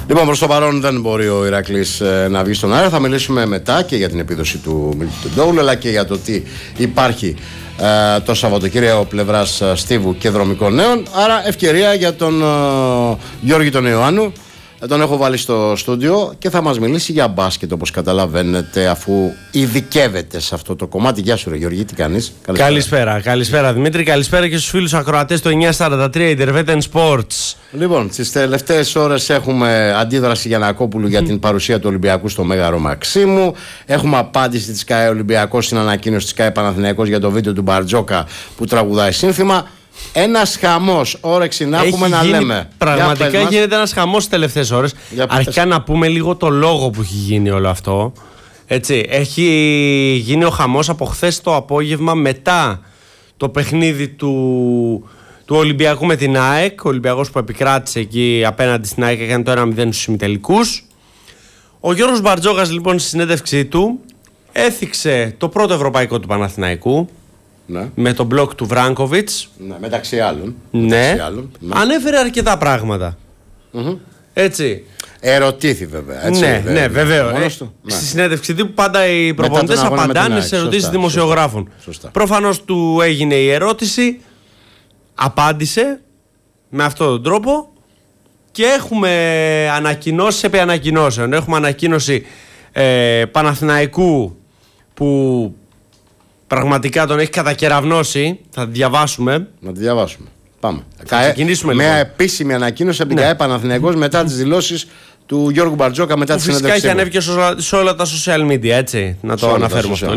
Λοιπόν, προς το παρόν δεν μπορεί ο Ηρακλής να βγει στον αέρα. Θα μιλήσουμε μετά και για την επίδοση του Μιλτιντόουλου, αλλά και για το τι υπάρχει το Σαββατοκύριακο πλευράς Στίβου και δρομικών νέων. Άρα ευκαιρία για τον Γιώργη τον Ιωάννου. Τον έχω βάλει στο στούντιο και θα μας μιλήσει για μπάσκετ, όπως καταλαβαίνετε, αφού ειδικεύεται σε αυτό το κομμάτι. Γεια σου ρε Γιώργη, τι κάνεις? Καλησπέρα Δημήτρη, καλησπέρα και στους φίλους ακροατές του 943 Intervetten Sports. Λοιπόν, τις τελευταίες ώρες έχουμε αντίδραση Γιαννακόπουλου για την παρουσία του Ολυμπιακού στο Μέγαρο Μαξίμου. Έχουμε απάντηση της ΚΑΕ Ολυμπιακός στην ανακοίνωση της ΚΑΕ Παναθηναϊκός για το βίντεο του Μπαρτζόκα που τραγουδάει σύνθημα. Ένας χαμός, όρεξη να έχουμε να λέμε. Πραγματικά γίνεται ένας χαμός τις τελευταίες ώρες. Αρχικά να πούμε λίγο το λόγο που έχει γίνει όλο αυτό. Έτσι, έχει γίνει ο χαμός από χθες το απόγευμα μετά το παιχνίδι του Ολυμπιακού με την ΑΕΚ. Ο Ολυμπιακός που επικράτησε εκεί απέναντι στην ΑΕΚ έκανε το 1-0 στους ημιτελικούς. Ο Γιώργος Μπαρτζόκας λοιπόν στη συνέντευξή του έθιξε το πρώτο ευρωπαϊκό του Παναθηναϊκού. Ναι. Με τον μπλοκ του Βράνκοβιτς. Ναι, μεταξύ άλλων. Ναι. Ανέφερε αρκετά πράγματα. Έτσι. Ερωτήθη βέβαια. Έτσι, ναι, βεβαίω. Στη συνέντευξη του πάντα οι προπονητές απαντάνε σε ερωτήσεις δημοσιογράφων. Προφανώς του έγινε η ερώτηση, απάντησε με αυτόν τον τρόπο και έχουμε ανακοινώσεις επί ανακοινώσεων. Έχουμε ανακοίνωση Παναθηναϊκού που πραγματικά τον έχει κατακεραυνώσει. Θα τη διαβάσουμε. Να τη διαβάσουμε. Πάμε. Θα ξεκινήσουμε μια λοιπόν. Επίσημη ανακοίνωση από την ΚΑΕ Παναθηναϊκός μετά τις δηλώσεις του Γιώργου Μπαρτζόκα μετά τη συνέντευξη. Φυσικά έχει ανέβει και σε όλα τα social media, έτσι. Να το αναφέρουμε αυτό.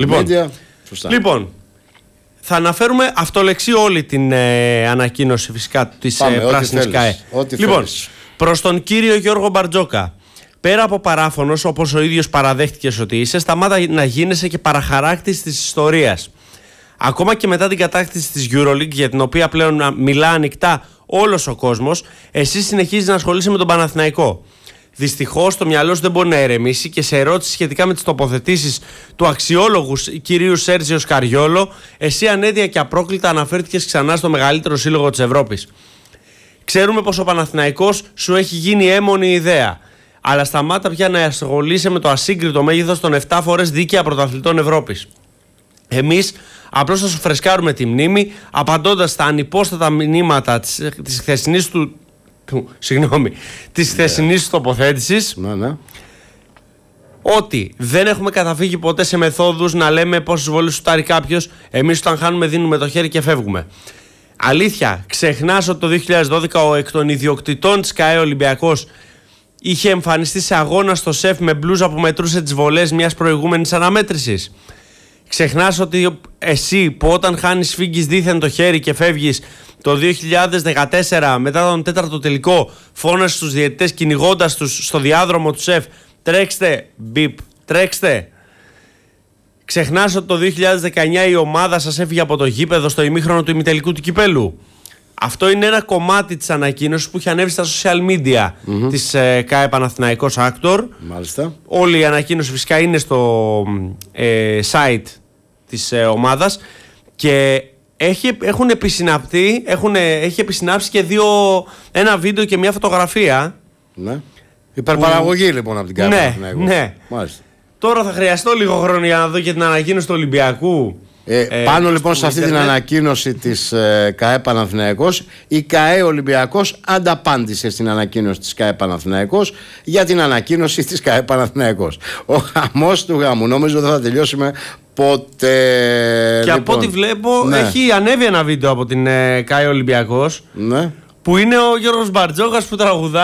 Λοιπόν, θα αναφέρουμε αυτολεξί όλη την ανακοίνωση φυσικά της πράσινης ΚΑΕ. Λοιπόν, προς τον κύριο Γιώργο Μπαρτζόκα. Πέρα από παράφωνος, όπως ο ίδιος παραδέχτηκες ότι είσαι, σταμάτα να γίνεσαι και παραχαράκτης της ιστορίας. Ακόμα και μετά την κατάκτηση της EuroLeague, για την οποία πλέον μιλά ανοιχτά όλος ο κόσμος, εσύ συνεχίζεις να ασχολείσαι με τον Παναθηναϊκό. Δυστυχώς το μυαλό σου δεν μπορεί να ερεμήσει και σε ερώτηση σχετικά με τις τοποθετήσεις του αξιόλογου κυρίου Σέρτζιο Σκαριόλο, εσύ ανέδεια και απρόκλητα αναφέρθηκες ξανά στο μεγαλύτερο σύλλογο της Ευρώπης. Ξέρουμε πως ο Παναθηναϊκός σου έχει γίνει έμμονη ιδέα. Αλλά σταμάτα πια να ασχολείσαι με το ασύγκριτο μέγεθος των 7 φορές δίκαια πρωταθλητών Ευρώπης. Εμείς απλώς θα σου φρεσκάρουμε τη μνήμη, απαντώντας στα ανυπόστατα μηνύματα της χθεσινής τοποθέτησης. Ναι. Ότι δεν έχουμε καταφύγει ποτέ σε μεθόδους να λέμε πόσες βολές σουτάρει κάποιος. Εμείς όταν χάνουμε δίνουμε το χέρι και φεύγουμε. Αλήθεια, ξεχνάς ότι το 2012 ο εκ των ιδιοκτητών της ΚΑΕ Ολυμπιακός είχε εμφανιστεί σε αγώνα στο ΣΕΦ με μπλούζα που μετρούσε τις βολές μιας προηγούμενης αναμέτρησης. Ξεχνάς ότι εσύ που όταν χάνεις φύγεις δίθεν το χέρι και φεύγεις το 2014 μετά τον τέταρτο τελικό φώνασες στους διαιτητές κυνηγώντας τους στο διάδρομο του ΣΕΦ τρέξτε, μπιπ, τρέξτε. Ξεχνάς ότι το 2019 η ομάδα σας έφυγε από το γήπεδο στο ημίχρονο του ημιτελικού του κυπέλου. Αυτό είναι ένα κομμάτι της ανακοίνωσης που έχει ανέβει στα social media της ΚΑΕ Παναθηναϊκός Actor. Μάλιστα. Όλη η ανακοίνωση φυσικά είναι στο site της ομάδας και έχουν έχει επισυνάψει και ένα βίντεο και μια φωτογραφία. Ναι. Υπερπαραγωγή λοιπόν από την ΚΑΕ Παναθηναϊκός. Ναι. Μάλιστα. Τώρα θα χρειαστώ λίγο χρόνο για να δω και την ανακοίνωση του Ολυμπιακού. Πάνω λοιπόν σε αυτή την ανακοίνωση της ΚΑΕ Παναθηναϊκός, η ΚΑΕ Ολυμπιακός ανταπάντησε στην ανακοίνωση της ΚΑΕ Παναθηναϊκός για την ανακοίνωση της ΚΑΕ Παναθηναϊκός. Ο χαμός του γάμου, νομίζω δεν θα τελειώσουμε ποτέ. Και από ό,τι βλέπω έχει ανέβει ένα βίντεο από την ΚΑΕ Ολυμπιακός, που είναι ο Γιώργος Μπαρτζόκας που τραγουδάει.